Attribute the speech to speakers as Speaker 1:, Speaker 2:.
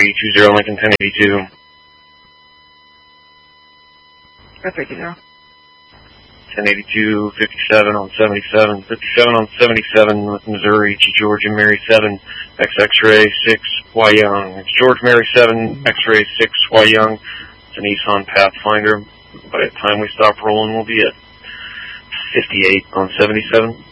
Speaker 1: 20 Lincoln 1082.
Speaker 2: That's 80.
Speaker 1: 1082, 57 on 77. 57 on 77 with Missouri to Georgia Mary 7, X-Ray 6, Y Young. It's George Mary 7, X-Ray 6, Y Young. It's a Nissan Pathfinder. By the time we stop rolling, we'll be at 58 on 77.